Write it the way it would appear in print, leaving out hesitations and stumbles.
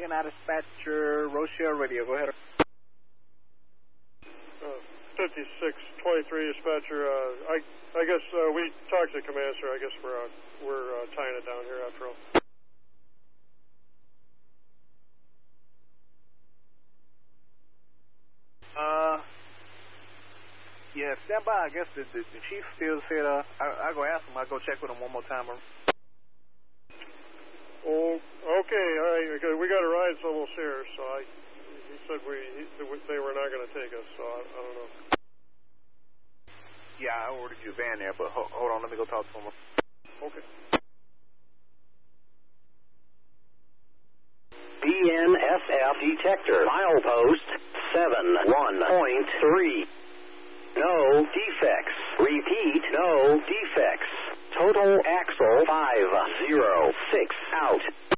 CNI dispatcher, Rochelle Radio. Go ahead. 5623 dispatcher. I guess we talked to the command, sir. I guess we're tying it down here after all. Yeah, stand by. I guess the chief still said, I'll go ask him. I'll go check with him one more time. Oh, okay. All right. We got a ride almost here, so he said they were not going to take us, so I don't know. Yeah, I ordered you a van there, but hold on. Let me go talk to him. Okay. BNSF detector. Milepost 71.3. No defects. Repeat, no defects. Total axle 506 out.